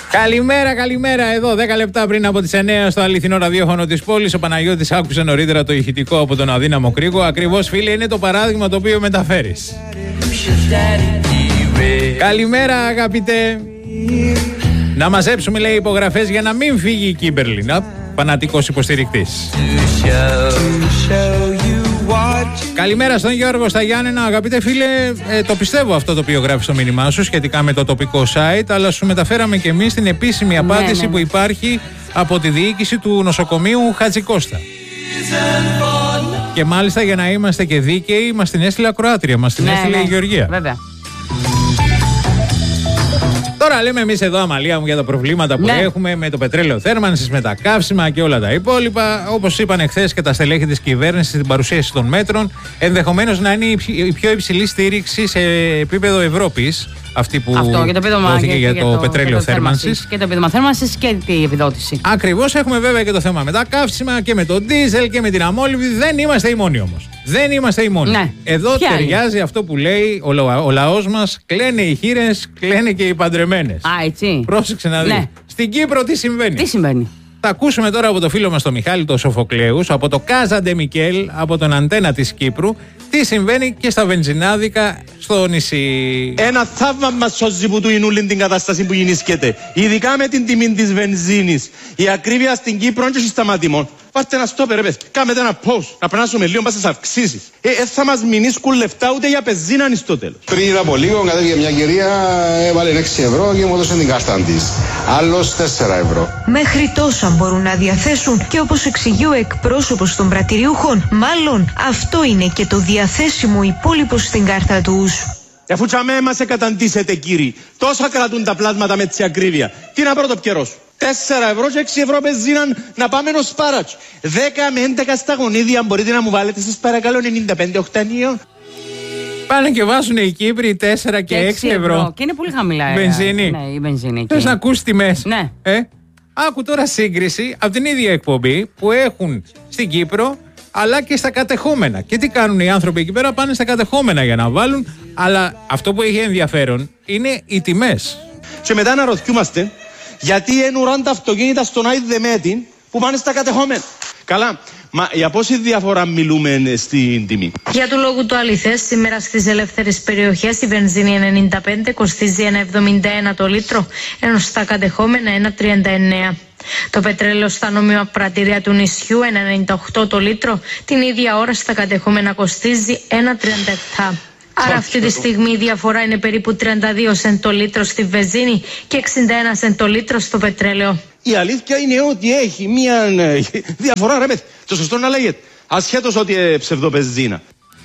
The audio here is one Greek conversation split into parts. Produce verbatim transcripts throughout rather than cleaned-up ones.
Καλημέρα, καλημέρα. Εδώ δέκα λεπτά πριν από τις εννιά στο αληθινό ραδιόφωνο της πόλης. Ο Παναγιώτης άκουσε νωρίτερα το ηχητικό από τον αδύναμο Κρίκο. Ακριβώς, φίλε, είναι το παράδειγμα το οποίο μεταφέρεις. Καλημέρα, αγαπητέ. Να μαζέψουμε, λέει, υπογραφές για να μην φύγει η Κίμπερλι. Φανατικός υποστηρικτής. Καλημέρα στον Γιώργο στα Γιάννενα. Αγαπητέ φίλε, ε, το πιστεύω αυτό το οποίο γράφει στο μήνυμά σου σχετικά με το τοπικό site, αλλά σου μεταφέραμε και εμείς την επίσημη απάντηση ναι, ναι. που υπάρχει από τη διοίκηση του νοσοκομείου Χατζικώστα. Και μάλιστα, για να είμαστε και δίκαιοι, μας την έστειλε ακροάτρια, μας την ναι, έστειλε ναι. η Γεωργία. Βέβαια. Τώρα λέμε εμείς εδώ, Αμαλία μου, για τα προβλήματα που ναι. έχουμε με το πετρέλαιο θέρμανσης, με τα καύσιμα και όλα τα υπόλοιπα. Όπως είπαν εχθές και τα στελέχη της κυβέρνησης στην παρουσίαση των μέτρων, ενδεχομένως να είναι η πιο υψηλή στήριξη σε επίπεδο Ευρώπης. Αυτή που Αυτό, για το επίδομα για, για, για το, το πετρέλαιο θέρμανσης. Και το επίδομα θέρμανσης και την επιδότηση. Ακριβώς, έχουμε βέβαια και το θέμα με τα καύσιμα και με το ντίζελ και με την αμόλυβδη. Δεν είμαστε οι μόνοι όμως. Δεν είμαστε οι μόνοι. Ναι. Εδώ Ποια ταιριάζει είναι? Αυτό που λέει ο, λα, ο λαός μας. Κλαίνε οι χήρες, κλαίνε και οι παντρεμένες. Α, έτσι. Πρόσεξε να δεις. Ναι. Στην Κύπρο τι συμβαίνει. Τι συμβαίνει. Θα ακούσουμε τώρα από το φίλο μας τον Μιχάλη τον Σοφοκλέους, από το Κάζαντε Μικέλ, από τον Αντένα της Κύπρου, τι συμβαίνει και στα βενζινάδικα στο νησί. Ένα θαύμα μας σώζει που του Ινούλιν την κατάσταση που γεννήσκεται. Ειδικά με την τιμή της βενζίνης. Η ακρίβεια στην Κύπρο είναι και σταματημών. Πάρτε ένα στόπερ, ρε παιδιά. Κάμετε ένα post. Να περάσουμε λίγο πας στις αυξήσεις. Ε, ε, θα μας μηνίσκουν λεφτά ούτε για πεζίναν στο τέλος. Πριν από λίγο κατέβηκε μια κυρία, έβαλε έξι ευρώ και μου έδωσε την κάρτα της. Άλλος τέσσερα ευρώ. Μέχρι τόσα μπορούν να διαθέσουν και όπως εξηγεί ο εκπρόσωπος των πρατηριούχων, μάλλον αυτό είναι και το διαθέσιμο υπόλοιπο στην κάρτα τους. Αφού τσαμέ μας εκαταντήσετε, κύριοι, τόσα κρατούν τα πλάσματα με τη ακρίβεια. Τι να πρώτο πιερό σου. τέσσερα ευρώ και έξι ευρώ πεζίναν να πάμε ενός σπάρατς. δέκα με έντεκα στα γονίδια, μπορείτε να μου βάλετε σας παρακαλώ ενενήντα πέντε οκτανίο. Πάνε και βάζουν οι Κύπροι τέσσερα και έξι ευρώ. Και είναι πολύ χαμηλά. Βενζίνη. Ναι, η βενζίνη. Θες να ακούσεις τιμές. Ναι. Ε? Άκου τώρα σύγκριση από την ίδια εκπομπή που έχουν στην Κύπρο, αλλά και στα κατεχόμενα. Και τι κάνουν οι άνθρωποι εκεί πέρα, πάνε στα κατεχόμενα για να βάλουν. Αλλά αυτό που έχει ενδιαφέρον είναι οι τιμές. Και μετά να ρωτιούμαστε γιατί ενουράν τα αυτοκίνητα στον Άι Δεμέτιν που πάνε στα κατεχόμενα. Καλά, μα για πόση διαφορά μιλούμε στην τιμή? Για του λόγου του αληθές, σήμερα στις ελεύθερες περιοχές η βενζίνη ενενήντα πέντε κοστίζει ένα εβδομήντα ένα το λίτρο, ενώ στα κατεχόμενα ένα τριάντα εννέα. Το πετρέλαιο στα νόμιμα πρατήρια του νησιού ένα ενενήντα οκτώ το λίτρο, την ίδια ώρα στα κατεχόμενα κοστίζει ένα τριάντα επτά. Άρα αυτή τη στιγμή η διαφορά είναι περίπου τριάντα δύο σεντ το λίτρο στη βενζίνη και εξήντα ένα σεντ το λίτρο στο πετρέλαιο. Η αλήθεια είναι ότι έχει μια διαφορά, ρε παιδί. Το σωστό να λέγεται. Ασχέτως ότι είναι ψευδοπεζίνα.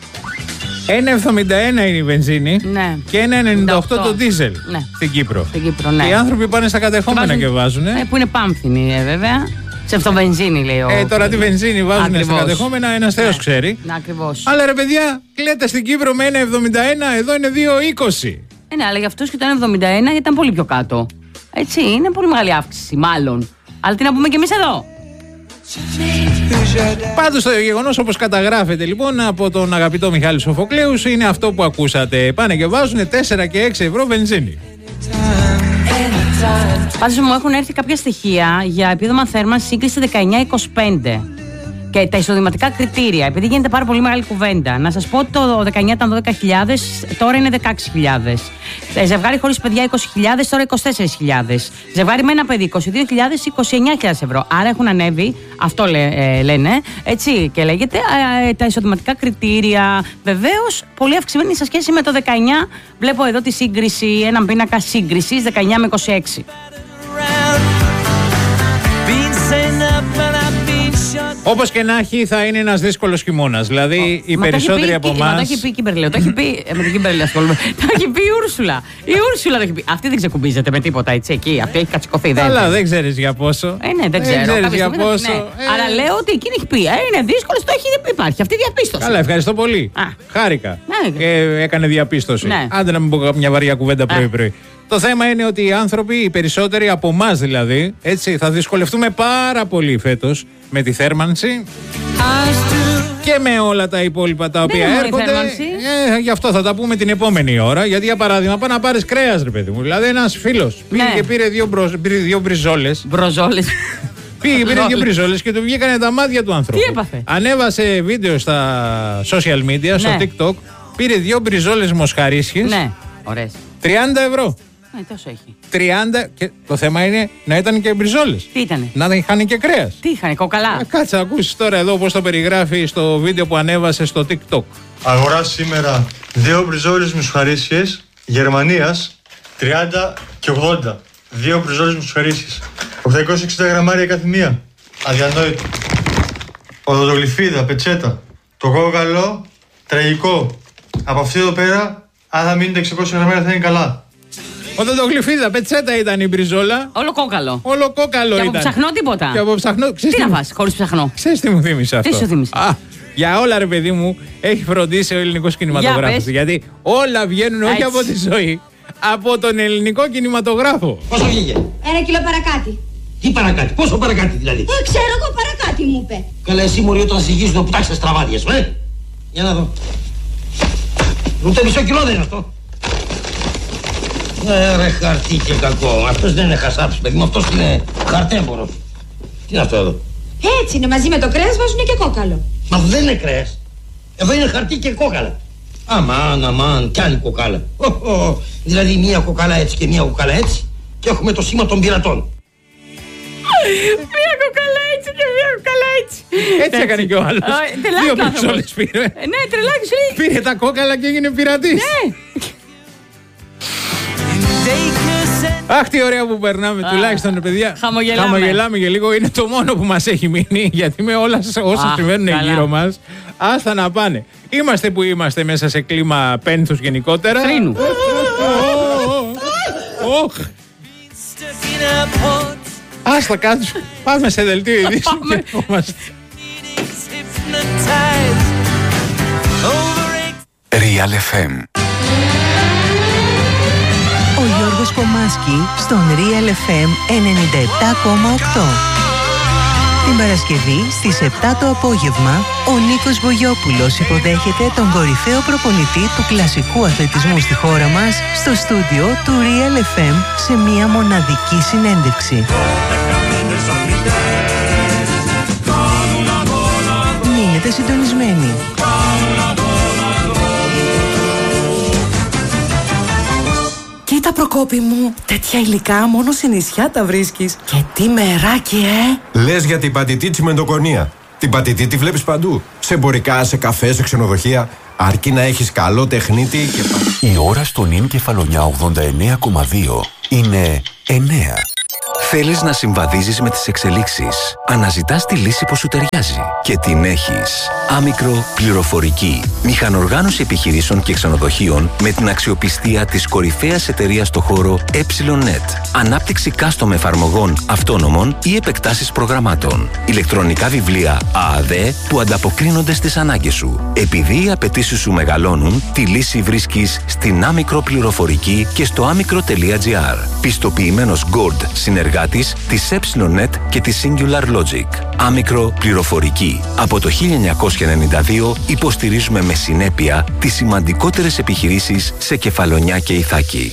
ένα εβδομήντα ένα είναι η βενζίνη ναι. και ένα ενενήντα οκτώ το δίζελ ναι. στην Κύπρο. Στην Κύπρο ναι. Και οι άνθρωποι πάνε στα κατεχόμενα και βάζουν. Και βάζουν ε, που είναι πάμφθινη, ε, βέβαια. Ψευτοβενζίνη, λέει ο. Ε, τώρα τη βενζίνη βάζουν στα κατεχόμενα, ένας θεός ναι. ξέρει. Ναι, ακριβώς. Αλλά ρε παιδιά, κλαίτε στην Κύπρο με ένα εβδομήντα ένα, εδώ είναι δύο είκοσι. Ε, ναι, αλλά για αυτούς και το ένα εβδομήντα ένα ήταν πολύ πιο κάτω. Έτσι, είναι πολύ μεγάλη αύξηση, μάλλον. Αλλά τι να πούμε κι εμείς εδώ. Πάντως το γεγονός, όπως καταγράφεται λοιπόν από τον αγαπητό Μιχάλη Σοφοκλέους, είναι αυτό που ακούσατε. Πάνε και βάζουν τέσσερα και έξι ευρώ βενζίνη. Πάντως μου έχουν έρθει κάποια στοιχεία για επίδομα θέρμανσης σύγκριση δεκαεννιά είκοσι πέντε. Και τα εισοδηματικά κριτήρια, επειδή γίνεται πάρα πολύ μεγάλη κουβέντα. Να σας πω ότι το δεκαεννιά ήταν δώδεκα χιλιάδες, τώρα είναι δεκαέξι χιλιάδες. Ζευγάρι χωρίς παιδιά είκοσι χιλιάδες, τώρα είκοσι τέσσερις χιλιάδες. Ζευγάρι με ένα παιδί είκοσι δύο χιλιάδες, είκοσι εννιά χιλιάδες ευρώ. Άρα έχουν ανέβει, αυτό λέ, ε, λένε, έτσι και λέγεται, ε, τα εισοδηματικά κριτήρια. Βεβαίως, πολύ αυξημένη σε σχέση με το δεκαεννιά. Βλέπω εδώ τη σύγκριση, έναν πίνακα σύγκρισης δεκαεννιά με είκοσι έξι. Όπως και να έχει, θα είναι ένας δύσκολος χειμώνας. Δηλαδή, οι περισσότεροι από εμάς. Το έχει πει η Κίμπερλι, το έχει πει. Με την Κίμπερλι ασχολούμαι. Το έχει πει η Ούρσουλα. Η Ούρσουλα το έχει πει. Αυτή δεν ξεκουμπίζεται με τίποτα, έτσι, εκεί. Αυτή έχει κατσικωθεί. Αλλά δεν ξέρεις για πόσο. Ε, ναι, δεν ξέρω. Δεν για πόσο. Ναι. Ε... Άρα λέω ότι εκείνη έχει πει. Ε, είναι δύσκολο, το έχει υπάρχει. Αυτή η διαπίστωση. Καλά, ευχαριστώ πολύ. Α. Χάρηκα. Ναι. Και έκανε διαπίστωση. Ναι. Άντε να μην πω μια βαριά κουβέντα πρωί-πρωί. Το θέμα είναι ότι οι άνθρωποι, οι περισσότεροι από εμάς δηλαδή, έτσι, θα δυσκολευτούμε πάρα πολύ φέτος με τη θέρμανση. και με όλα τα υπόλοιπα τα οποία Δεν έρχονται. Ε, γι' αυτό θα τα πούμε την επόμενη ώρα. Γιατί για παράδειγμα, πάει να πάρεις κρέας, ρε παιδί μου. Δηλαδή, ένας φίλος πήγε Ναι. και πήρε δύο, μπρο, πήρε δύο μπριζόλες. Μπροζόλες. Πήγε και πήρε δύο μπριζόλες και του βγήκανε τα μάτια του ανθρώπου. Τι έπαθε? Ανέβασε βίντεο στα social media, στο Ναι. TikTok. Πήρε δύο μπριζόλες μοσχαρίσιες. Ναι, ωραίες. τριάντα ευρώ. Ναι, τόσο έχει. τριάντα και το θέμα είναι να ήταν και μπριζόλες. Τι ήτανε? Να είχαν και κρέας. Τι είχανε, κοκαλά. Ε, Κάτσε να ακούσεις τώρα εδώ πώς το περιγράφει στο βίντεο που ανέβασε στο TikTok. Αγορά σήμερα δύο μπριζόλες μουσχαρίσιες Γερμανίας τριάντα και ογδόντα. Δύο μπριζόλες μουσχαρίσιες. οκτακόσια εξήντα γραμμάρια κάθε μία. Αδιανόητο. Οδοντογλυφίδα, πετσέτα. Το κόκαλο, τραγικό. Από αυτή εδώ πέρα, αν θα μείνει τα εξακόσια γραμμάρια θα είναι καλά. Οδοντογλυφίδα, πετσέτα ήταν η μπριζόλα. Όλο κόκαλο. Όλο κόκαλο Και ήταν. από ψαχνό τίποτα. Και από ψαχνό. Ξέρεις Τι να μου- φας, χωρίς ψαχνό. Ξέρεις τι μου θύμισε αυτό? Τι σου θύμισε? Α, για όλα ρε παιδί μου έχει φροντίσει ο ελληνικός κινηματογράφος. πες. Γιατί όλα βγαίνουν όχι Έτσι. από τη ζωή, από τον ελληνικό κινηματογράφο. Πόσο βγήκε? Ένα κιλό παρακάτι. Τι παρακάτι, πόσο παρακάτι δηλαδή? Ε, ξέρω εγώ παρακάτι μου είπε. Καλά, εσύ μωρή όταν ζυγίζεις να πουτάξεις τα στραβάδια σου, ε! Για να δω. Ούτε μισό κιλό δεν είναι αυτό. Ε, ρε χαρτί και κακό. Αυτός δεν είναι χασάψης, παιδί μου, αυτός είναι χαρτέμπορος. Τι είναι αυτό εδώ? Έτσι είναι, μαζί με το κρέας βάζουν και κόκαλο. Μα αυτό δεν είναι κρέας. Εδώ είναι χαρτί και κόκαλα. Αμάν, αμάν, κι άλλη κοκάλα. Ω, ω, δηλαδή μία κοκάλα έτσι και μία κοκάλα έτσι και έχουμε το σήμα των πειρατών. Μία κοκαλά έτσι και μία κοκαλά έτσι. Έτσι έκανε και ο άλλος. Ε, τρελάκι Δύο άνθρωπος. μπριζόλες πήρε. Ε, Ναι, τρελάκι σου λέει. Πήρε τα κόκαλα και έγινε πειρατής. Ναι. Αχ, τι ωραία που περνάμε, τουλάχιστον παιδιά. χαμογελάμε. Χαμογελάμε και λίγο. Είναι το μόνο που μας έχει μείνει. Γιατί με όλα όσα Αχ, συμβαίνουν καλά. γύρω μας, άστα να πάνε. Είμαστε που είμαστε μέσα σε κλίμα πένθους γενικότερα. Θρήνου. Οχ. Άστα κάτω. Πάμε σε δελτίο ειδήσεων και ερχόμαστε. Real εφ εμ. Ο Γιώργος Κομμάσκι στον Real εφ εμ ενενήντα επτά κόμμα οκτώ. Την Παρασκευή στις επτά το απόγευμα, ο Νίκος Βογιόπουλος υποδέχεται τον κορυφαίο προπονητή του κλασικού αθλητισμού στη χώρα μας στο στούντιο του Real εφ εμ σε μια μοναδική συνέντευξη. Μείνετε συντονισμένοι. Κοίτα Προκόπη μου, τέτοια υλικά μόνο σε νησιά τα βρίσκεις. Και τι μεράκι, ε! Λες για την πατητή μεντοκονία. Την πατητή τη βλέπεις παντού. Σε εμπορικά, σε καφέ, σε ξενοδοχεία. Αρκεί να έχεις καλό τεχνίτη και... Η ώρα στον Ιν Κεφαλονιά ογδόντα εννέα κόμμα δύο είναι εννέα. Θέλεις να συμβαδίζεις με τις εξελίξεις. Αναζητάς τη λύση που σου ταιριάζει. Και την έχεις. Άμικρο πληροφορική. Μηχανοργάνωση επιχειρήσεων και ξενοδοχείων με την αξιοπιστία της κορυφαίας εταιρείας στο χώρο e-net. Ανάπτυξη custom εφαρμογών αυτόνομων ή επεκτάσεις προγραμμάτων. Ηλεκτρονικά βιβλία ΑΑΔ που ανταποκρίνονται στις ανάγκες σου. Επειδή οι απαιτήσεις σου μεγαλώνουν, τη λύση βρίσκεις στην Άμικρο πληροφορική και στο άμικρο.gr. Πιστοποιημένος Gold συνεργάτης της e-net και της Singular Logic. Άμικρο πληροφορική. Από το χίλια εννιακόσια ενενήντα δύο υποστηρίζουμε με συνέπεια τις σημαντικότερες επιχειρήσεις σε Κεφαλονιά και Ιθάκη.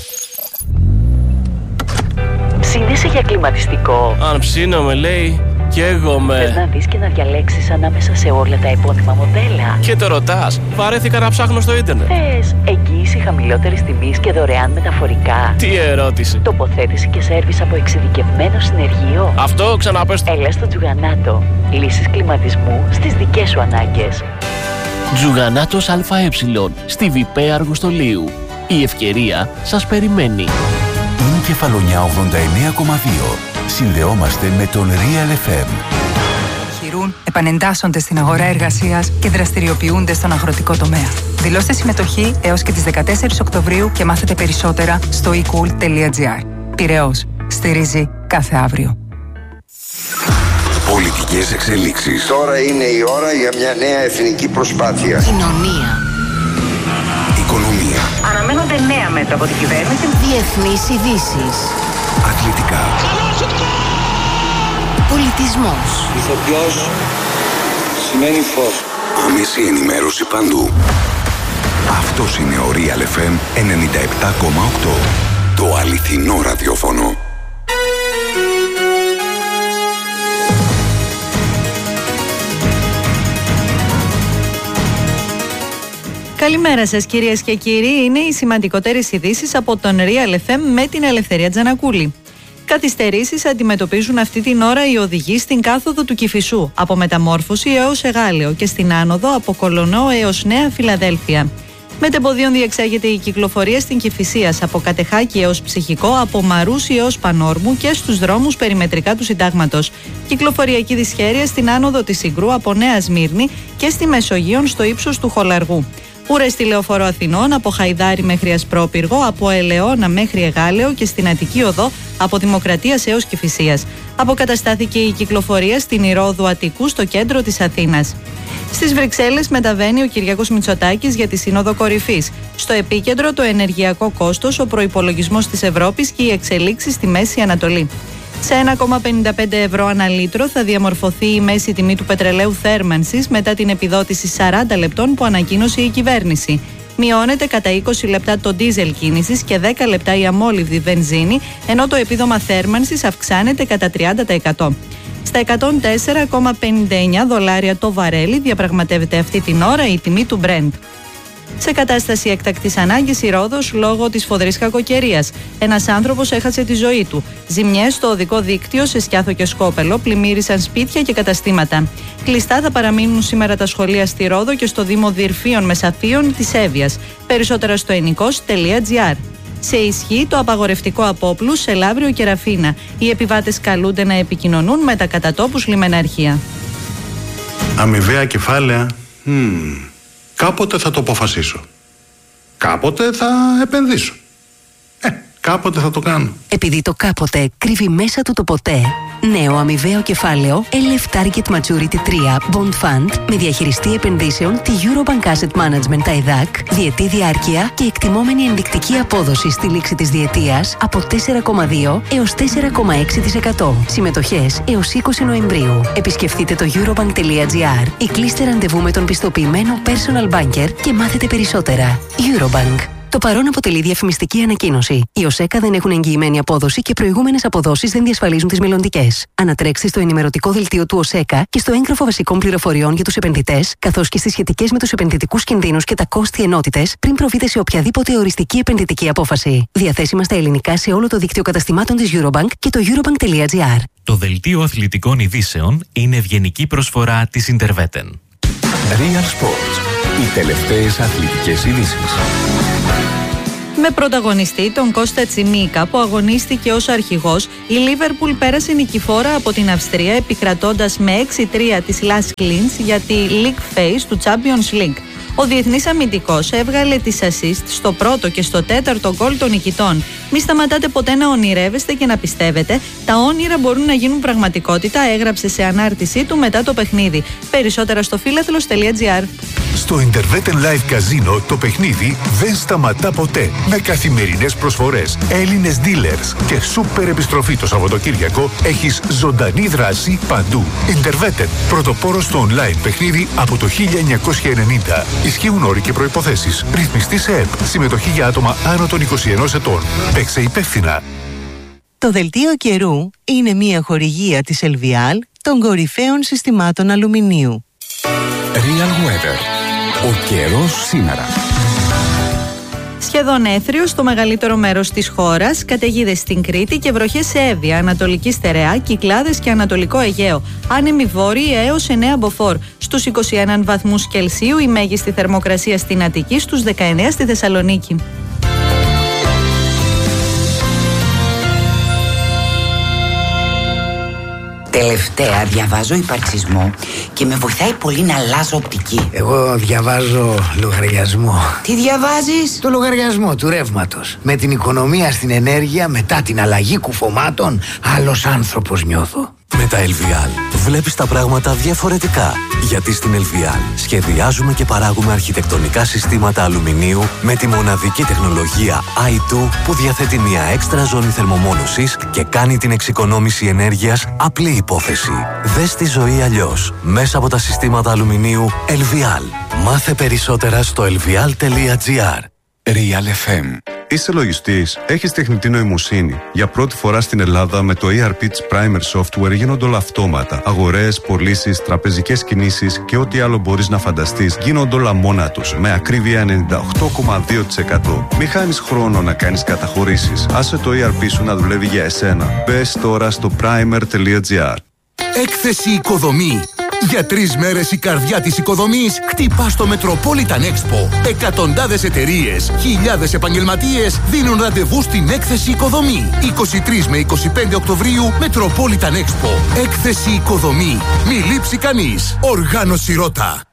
Ψήνεσαι για κλιματιστικό? Αν ψήνομαι λέει, καίγομαι. Θες να δεις και να διαλέξεις ανάμεσα σε όλα τα επώνυμα μοντέλα? Και το ρωτάς, βαρέθηκα να ψάχνω στο ίντερνετ. Θες εγγύηση χαμηλότερης τιμής και δωρεάν μεταφορικά? Τι ερώτηση. Τοποθέτηση και σέρβις από εξειδικευμένο συνεργείο? Αυτό ξαναπες. Έλα στο Τζουγανάτο. Λύσεις κλιματισμού στις δικές σου ανάγκες. Τζουγανάτος ΑΕ, στη Βιπέ Αργοστολίου. Η ευκαιρία σας περιμένει. Ιν Κεφαλονιά ογδόντα εννέα κόμμα δύο. Συνδεόμαστε με τον Real εφ εμ. Χειρούν, επανεντάσσονται στην αγορά εργασίας και δραστηριοποιούνται στον αγροτικό τομέα. Δηλώστε συμμετοχή έως και τις δεκατέσσερις Οκτωβρίου και μάθετε περισσότερα στο e cool τελεία gr. Πειραιώς. Στηρίζει κάθε αύριο. Πολιτικές εξελίξεις. Τώρα είναι η ώρα για μια νέα εθνική προσπάθεια. Κοινωνία. Οικονομία. Αναμένονται νέα μέτρα από την κυβέρνηση. Διεθνείς ειδήσεις. Αθλητικά. Πολιτισμός. Ηθοποιός σημαίνει φως. Άμεση ενημέρωση παντού. Αυτός είναι ο Real εφ εμ ενενήντα επτά κόμμα οκτώ. Το αληθινό ραδιόφωνο. Καλημέρα σας κυρίες και κύριοι, είναι οι σημαντικότερες ειδήσεις από τον Real εφ εμ με την Ελευθερία Τζανακούλη. Καθυστερήσεις αντιμετωπίζουν αυτή την ώρα οι οδηγοί στην κάθοδο του Κηφισού, από Μεταμόρφωση έως Εγάλεο, και στην άνοδο από Κολονό έως Νέα Φιλαδέλφια. Μετεμποδίων διεξάγεται η κυκλοφορία στην Κηφισίας, από Κατεχάκη έως Ψυχικό, από Μαρούσι έως Πανόρμου και στους δρόμους περιμετρικά του Συντάγματος. Κυκλοφοριακή δυσχέρεια στην άνοδο της Συγκρού από Νέα Σμύρνη και στη Μεσογείων στο ύψος του Χολαργού. Ούρες στη Λεωφόρο Αθηνών από Χαϊδάρι μέχρι Ασπρόπυργο, από Ελαιώνα μέχρι Εγάλεο και στην Αττική Οδό από Δημοκρατίας έως Κηφισίας. Αποκαταστάθηκε η κυκλοφορία στην Ηρώδου Αττικού στο κέντρο της Αθήνας. Στις Βρυξέλλες μεταβαίνει ο Κυριάκος Μητσοτάκης για τη Σύνοδο Κορυφής. Στο επίκεντρο το ενεργειακό κόστος, ο προϋπολογισμός της Ευρώπης και οι εξελίξεις στη Μέση Ανατολή. Σε ένα κόμμα πενήντα πέντε ευρώ ανά λίτρο θα διαμορφωθεί η μέση τιμή του πετρελαίου θέρμανσης μετά την επιδότηση σαράντα λεπτών που ανακοίνωσε η κυβέρνηση. Μειώνεται κατά είκοσι λεπτά το ντίζελ κίνησης και δέκα λεπτά η αμόλυβδη βενζίνη, ενώ το επίδομα θέρμανσης αυξάνεται κατά τριάντα τοις εκατό. Στα εκατόν τέσσερα κόμμα πενήντα εννιά δολάρια το βαρέλι διαπραγματεύεται αυτή την ώρα η τιμή του Brent. Σε κατάσταση έκτακτης ανάγκης η Ρόδος λόγω της φοδρής κακοκαιρίας. Ένας άνθρωπος έχασε τη ζωή του. Ζημιές στο οδικό δίκτυο σε Σκιάθο και Σκόπελο πλημμύρισαν σπίτια και καταστήματα. Κλειστά θα παραμείνουν σήμερα τα σχολεία στη Ρόδο και στο Δήμο Δυρφίων Μεσαφίων της Εύβοιας. Περισσότερα στο ενικός τελεία τζι άρ. Σε ισχύ το απαγορευτικό απόπλου σε Λαύριο και Ραφίνα. Οι επιβάτες καλούνται να επικοινωνούν με τα κατατόπους λιμεναρχεία. Αμοιβαία κεφάλαια. Hmm. Κάποτε θα το αποφασίσω. Κάποτε θα επενδύσω. Ε, κάποτε θα το κάνω. Επειδή το κάποτε κρύβει μέσα του το ποτέ. Νέο αμοιβαίο κεφάλαιο ελ εφ Target Maturity τρία Bond Fund με διαχειριστή επενδύσεων τη Eurobank Asset Management τα ΕΔΑΚ, διετή διάρκεια και εκτιμόμενη ενδεικτική απόδοση στη λήξη της διετίας από τέσσερα κόμμα δύο έως τέσσερα κόμμα έξι τοις εκατό. Συμμετοχές έως είκοσι Νοεμβρίου. Επισκεφτείτε το eurobank τελεία τζι άρ ή κλείστε ραντεβού με τον πιστοποιημένο personal banker και μάθετε περισσότερα. Eurobank. Το παρόν αποτελεί διαφημιστική ανακοίνωση. Οι ΟΣΕΚΑ δεν έχουν εγγυημένη απόδοση και προηγούμενες αποδόσεις δεν διασφαλίζουν τις μελλοντικές. Ανατρέξτε στο ενημερωτικό δελτίο του ΟΣΕΚΑ και στο έγγραφο βασικών πληροφοριών για τους επενδυτές, καθώς και στις σχετικές με τους επενδυτικούς κινδύνους και τα κόστη ενότητες, πριν προβείτε σε οποιαδήποτε οριστική επενδυτική απόφαση. Διαθέσιμα στα ελληνικά σε όλο το δίκτυο καταστημάτων της Eurobank και το eurobank τελεία τζι άρ. Το δελτίο αθλητικών ειδήσεων είναι ευγενική προσφορά της Interveten. Real Sports. Οι τελευταίες αθλητικές ειδήσεις. Με πρωταγωνιστή τον Κώστα Τσιμίκα που αγωνίστηκε ως αρχηγός, η Λίβερπουλ πέρασε νικηφόρα από την Αυστρία επικρατώντας με έξι τρία της Λας Κλίνς για τη League Phase του Champions League. Ο διεθνής αμυντικός έβγαλε τις assist στο πρώτο και στο τέταρτο γκολ των νικητών. Μη σταματάτε ποτέ να ονειρεύεστε και να πιστεύετε. Τα όνειρα μπορούν να γίνουν πραγματικότητα, έγραψε σε ανάρτησή του μετά το παιχνίδι. Περισσότερα στο φίλαθλος τελεία τζι άρ. Στο Interveten Live Casino το παιχνίδι δεν σταματά ποτέ. Με καθημερινές προσφορές, Έλληνες dealers και σούπερ επιστροφή το Σαββατοκύριακο, έχεις ζωντανή δράση παντού. Interveten, πρωτοπόρος στο online παιχνίδι από το χίλια εννιακόσια ενενήντα. Ισχύουν όροι και προϋποθέσεις. Ρυθμιστή σε ΕΠ. Συμμετοχή για άτομα άνω των είκοσι ενός ετών. Παίξε υπεύθυνα. Το δελτίο καιρού είναι μια χορηγία της Ελβιάλ των κορυφαίων συστημάτων αλουμινίου. Real Weather. Ο καιρός σήμερα. Σχεδόν έθριο στο μεγαλύτερο μέρος της χώρας, καταιγίδες στην Κρήτη και βροχές σε Εύβοια, Ανατολική Στερεά, Κυκλάδες και Ανατολικό Αιγαίο. Άνεμοι βόρειοι έως εννέα μποφόρ. Στους είκοσι ένα βαθμούς Κελσίου η μέγιστη θερμοκρασία στην Αττική, στους δεκαεννέα στη Θεσσαλονίκη. Τελευταία διαβάζω υπαρξισμό και με βοηθάει πολύ να αλλάζω οπτική. Εγώ διαβάζω λογαριασμό. Τι διαβάζεις? Το λογαριασμό του ρεύματος. Με την οικονομία στην ενέργεια, μετά την αλλαγή κουφωμάτων, άλλος άνθρωπος νιώθω. Με τα Ελβιάλ βλέπεις τα πράγματα διαφορετικά. Γιατί στην Ελβιάλ σχεδιάζουμε και παράγουμε αρχιτεκτονικά συστήματα αλουμινίου με τη μοναδική τεχνολογία άι δύο που διαθέτει μια έξτρα ζώνη θερμομόνωσης και κάνει την εξοικονόμηση ενέργειας απλή υπόθεση. Δες τη ζωή αλλιώς μέσα από τα συστήματα αλουμινίου Ελβιάλ. Μάθε περισσότερα στο ελβιάλ τελεία τζι άρ. Real εφ εμ. Είσαι λογιστής, έχεις τεχνητή νοημοσύνη. Για πρώτη φορά στην Ελλάδα με το ι αρ πι της Primer Software γίνονται όλα αυτόματα. Αγορές, πωλήσεις, τραπεζικές κινήσεις και ό,τι άλλο μπορείς να φανταστείς γίνονται όλα μόνα τους. Με ακρίβεια ενενήντα οκτώ κόμμα δύο τοις εκατό. Μη χάνεις χρόνο να κάνεις καταχωρήσεις. Άσε το ι αρ πι σου να δουλεύει για εσένα. Μπες τώρα στο primer τελεία τζι άρ. Έκθεση Οικοδομή. Για τρεις μέρες η καρδιά της οικοδομής χτυπά στο Metropolitan Expo. Εκατοντάδες εταιρείες, χιλιάδες επαγγελματίες δίνουν ραντεβού στην Έκθεση Οικοδομή. είκοσι τρεις με είκοσι πέντε Οκτωβρίου Metropolitan Expo. Έκθεση Οικοδομή. Μη λείψει κανείς. Οργάνωση Ρώτα.